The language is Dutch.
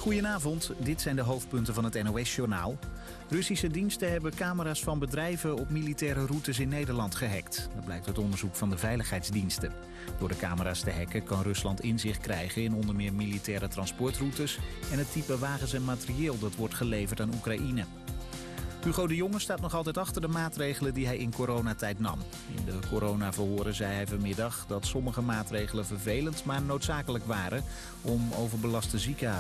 Goedenavond, dit zijn de hoofdpunten van het NOS-journaal. Russische diensten hebben camera's van bedrijven op militaire routes in Nederland gehackt. Dat blijkt uit onderzoek van de veiligheidsdiensten. Door de camera's te hacken kan Rusland inzicht krijgen in onder meer militaire transportroutes en het type wagens en materieel dat wordt geleverd aan Oekraïne. Hugo de Jonge staat nog altijd achter de maatregelen die hij in coronatijd nam. In de coronaverhoren zei hij vanmiddag dat sommige maatregelen vervelend, maar noodzakelijk waren om overbelaste ziekenhuizen